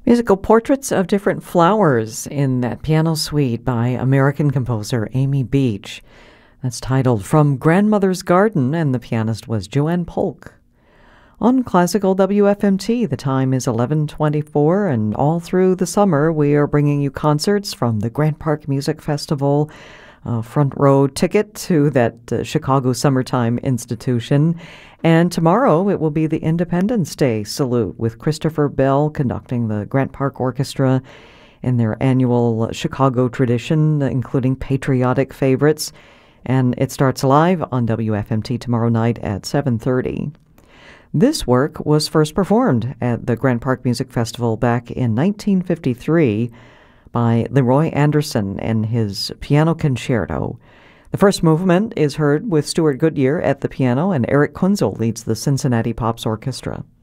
Musical portraits of different flowers in that piano suite by American composer Amy Beach. That's titled From Grandmother's Garden, and the pianist was Joanne Polk. On Classical WFMT, the time is 11:24, and all through the summer we are bringing you concerts from the Grant Park Music Festival, front row ticket to that Chicago Summertime Institution. And tomorrow it will be the Independence Day Salute with Christopher Bell conducting the Grant Park Orchestra in their annual Chicago tradition, including patriotic favorites. And it starts live on WFMT tomorrow night at 7:30. This work was first performed at the Grant Park Music Festival back in 1953 by Leroy Anderson and his piano concerto. The first movement is heard with Stuart Goodyear at the piano, and Eric Kunzel leads the Cincinnati Pops Orchestra.